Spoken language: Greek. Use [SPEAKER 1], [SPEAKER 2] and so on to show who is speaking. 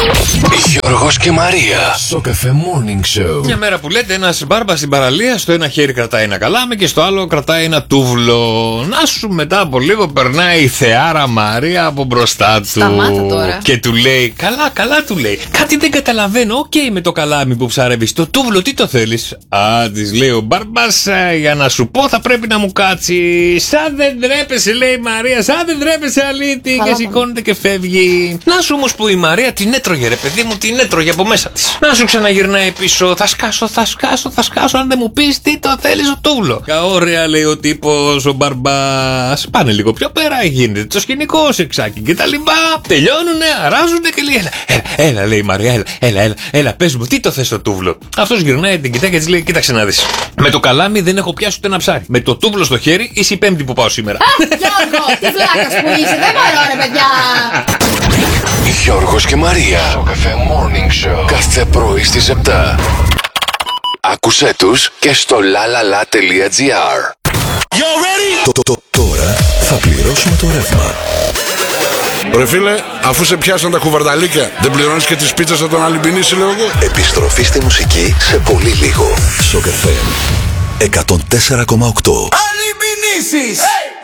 [SPEAKER 1] Γιώργος και Μαρία στο Cafe Morning Show.
[SPEAKER 2] Μια μέρα που λέτε ένας μπάρμπας στην παραλία, στο ένα χέρι κρατάει ένα καλάμι και στο άλλο κρατάει ένα τούβλο. Να σου μετά από λίγο περνάει η θεάρα Μαρία από μπροστά του.
[SPEAKER 3] Σταμάτα τώρα.
[SPEAKER 2] Και του λέει, καλά του λέει. Κάτι δεν καταλαβαίνω, οκ, με το καλάμι που ψαρεύεις. Το τούβλο τι το θέλεις? Α, της λέει ο μπάρμπας, για να σου πω θα πρέπει να μου κάτσει. Σαν δεν ντρέπεσαι, λέει η Μαρία, σαν δεν ντρέπεσαι αλήτη. Και σηκώνεται και φεύγει. Να σου όμως που η Μαρία την έτρωγε, ρε παιδί μου, την έτρωγε από μέσα της. Να σου ξαναγυρνάει πίσω, θα σκάσω, αν δεν μου πεις τι το θέλεις ο τούβλο. Ωραία, λέει ο τύπος, ο μπαρμπάς. Πάνε λίγο πιο πέρα, γίνεται το σκηνικό, σεξάκι και τα λοιπά. Τελειώνουνε, αράζουνε και λέει, έλα, λέει η Μαρία, έλα, πες μου, τι το θες το τούβλο? Αυτός γυρνάει, την κοιτάει και της λέει, κοίταξε να δεις. Με το καλάμι δεν έχω πιάσει ούτε ένα ψάρι. Με το τούβλο στο χέρι είσαι η πέμπτη που πάω σήμερα.
[SPEAKER 3] Γιώργο, τι βλάκας που είσαι, δεν μπορώ ρε παιδιά.
[SPEAKER 1] Γιώργος και Μαρία στο Cafe Morning Show. Κάθε πρωί στις 7. Άκουσέ τους και στο lalala.gr.
[SPEAKER 4] Τώρα θα πληρώσουμε το ρεύμα.
[SPEAKER 5] Ρε φίλε, αφού σε πιάσαν τα κουβαρνταλίκια, δεν πληρώνεις και τις πίτσες από τον Αλυμπινίση, λέω εγώ.
[SPEAKER 4] Επιστροφή στη μουσική σε πολύ λίγο. Στο Cafe 104,8.
[SPEAKER 6] Αλυμπινίσεις!